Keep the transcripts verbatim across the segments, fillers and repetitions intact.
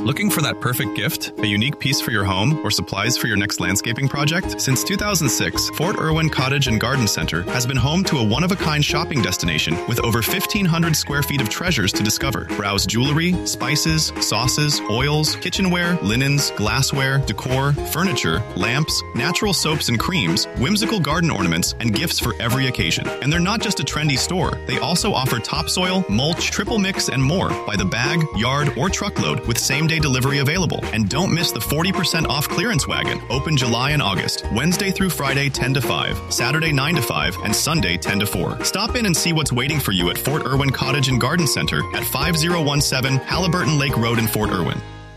Looking for that perfect gift, a unique piece for your home, or supplies for your next landscaping project? Since two thousand six, Fort Irwin Cottage and Garden Center has been home to a one-of-a-kind shopping destination with over fifteen hundred square feet of treasures to discover. Browse jewelry, spices, sauces, oils, kitchenware, linens, glassware, decor, furniture, lamps, natural soaps and creams, whimsical garden ornaments, and gifts for every occasion. And they're not just a trendy store. They also offer topsoil, mulch, triple mix, and more by the bag, yard, or truckload with same-day delivery available. And don't miss the forty percent off clearance wagon, open July and August, Wednesday through Friday ten to five, Saturday nine to five, and Sunday ten to four. Stop in and see what's waiting for you at Fort Irwin Cottage and Garden Center at five oh one seven Halliburton Lake Road in Fort Irwin.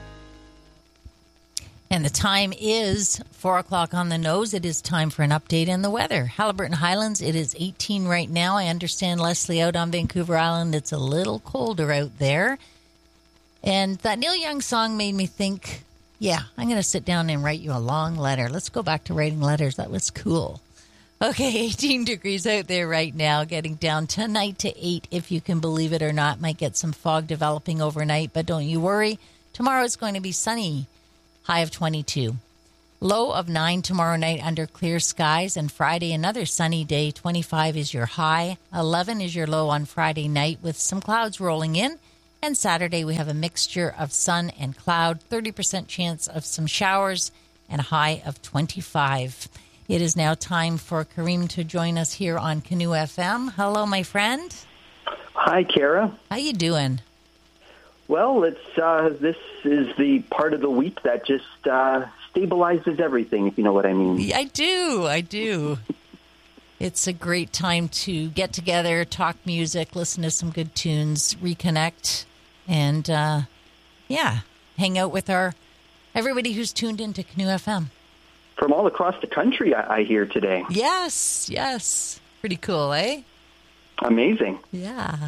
And the time is four o'clock on the nose. It is time for an update in the weather. Halliburton Highlands, it is eighteen right now. I understand, Leslie, out on Vancouver Island, it's a little colder out there. And that Neil Young song made me think, yeah, I'm going to sit down and write you a long letter. Let's go back to writing letters. That was cool. Okay, eighteen degrees out there right now, getting down tonight to eight, if you can believe it or not. Might get some fog developing overnight, but don't you worry. Tomorrow is going to be sunny, high of twenty-two. Low of nine tomorrow night under clear skies, and Friday another sunny day. twenty-five is your high, eleven is your low on Friday night with some clouds rolling in. And Saturday, we have a mixture of sun and cloud, thirty percent chance of some showers, and a high of twenty-five. It is now time for Kareem to join us here on Canoe F M. Hello, my friend. Hi, Kara. How you doing? Well, it's uh, this is the part of the week that just uh, stabilizes everything, if you know what I mean. I do. I do. It's a great time to get together, talk music, listen to some good tunes, reconnect, and, uh, yeah, hang out with our everybody who's tuned into Canoe F M. From all across the country, I, I hear today. Yes, yes. Pretty cool, eh? Amazing. Yeah.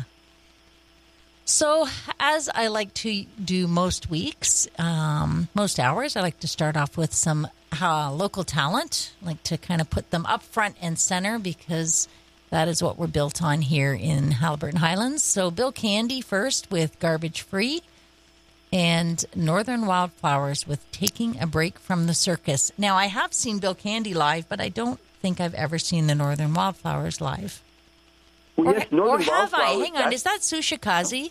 So, as I like to do most weeks, um, most hours, I like to start off with some uh, local talent. I like to kind of put them up front and center because that is what we're built on here in Halliburton Highlands. So, Bill Candy first with Garbage Free, and Northern Wildflowers with Taking a Break from the Circus. Now, I have seen Bill Candy live, but I don't think I've ever seen the Northern Wildflowers live. Well, yes, or, Northern or have I? Wildflowers, Hang on, is that Susha Kazi?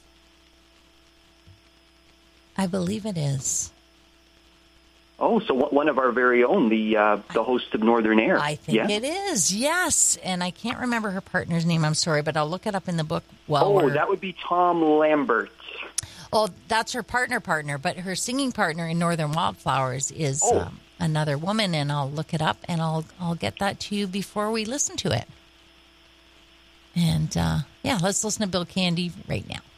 I believe it is. Oh, so one of our very own, the uh, the host of Northern Air. I think yeah? it is, yes. And I can't remember her partner's name, I'm sorry, but I'll look it up in the book. While oh, we're... that would be Tom Lambert. Oh, that's her partner partner, but her singing partner in Northern Wildflowers is oh. um, another woman, and I'll look it up, and I'll I'll get that to you before we listen to it. And, uh, yeah, let's listen to Bill Candy right now.